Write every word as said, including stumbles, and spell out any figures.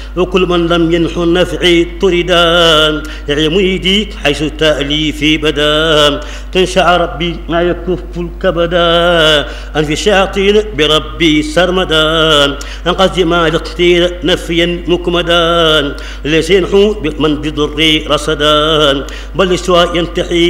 وكل من لم ينحو النفع طردا يا مريدي حيث تأليفي بدا تنشع ربي ما يكف الكبدا أن في الشياطين بربي سرمدا أنقذ ما يقتيل نفيا مكمدا ليس ينحو من بضري رصدا بل سوى ينتحي